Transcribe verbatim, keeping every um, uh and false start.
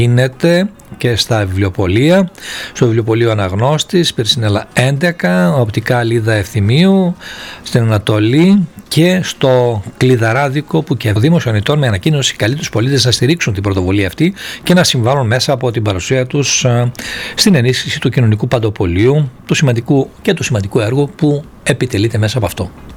γίνεται και στα βιβλιοπωλεία, στο βιβλιοπωλείο Αναγνώστης, Περσινέλα έντεκα, Οπτικά Αλίδα Ευθυμίου, στην Ανατολή και στο Κλειδαράδικο, που και ο Δήμος Ιωνιτών με ανακοίνωση καλεί τους πολίτες να στηρίξουν την πρωτοβουλία αυτή και να συμβάλλουν μέσα από την παρουσία τους στην ενίσχυση του κοινωνικού παντοπολίου, του σημαντικού και του σημαντικού έργου που επιτελείται μέσα από αυτό.